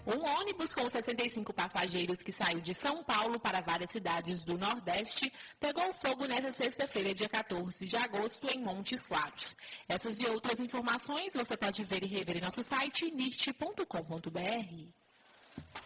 Um ônibus com 65 passageiros que saiu de São Paulo para várias cidades do Nordeste pegou fogo nesta sexta-feira, dia 14 de agosto, em Montes Claros. Essas e outras informações você pode ver e rever em nosso site nist.com.br.